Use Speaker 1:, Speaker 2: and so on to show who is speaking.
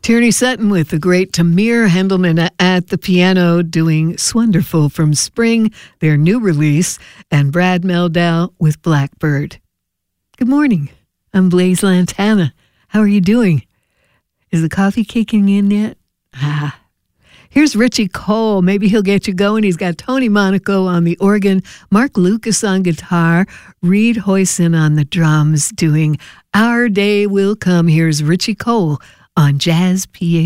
Speaker 1: Tierney Sutton with the great Tamir Hendelman at the piano doing Swonderful from Spring, their new release, and Brad Meldau with Blackbird. Good morning. I'm Blaise Lantana. How are you doing? Is the coffee kicking in yet? Here's Richie Cole. Maybe he'll get you going. He's got Tony Monaco on the organ, Mark Lucas on guitar, Reed Hoyson on the drums doing Our Day Will Come. Here's Richie Cole on Jazz PA.